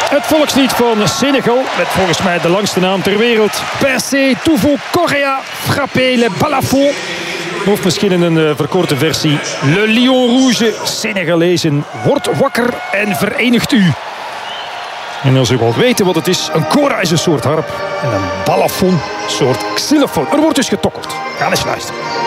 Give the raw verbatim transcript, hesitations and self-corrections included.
Het volkslied van Senegal, met volgens mij de langste naam ter wereld. Percé, Toufou, Correa, Frappé, le balafon. Of misschien in een uh, verkorte versie. Le Lion Rouge, Senegalezen. Word wakker en verenigt u. En als u wilt weten wat het is, een kora is een soort harp. En een balafon, een soort xylofoon. Er wordt dus getokkeld. Ga eens luisteren.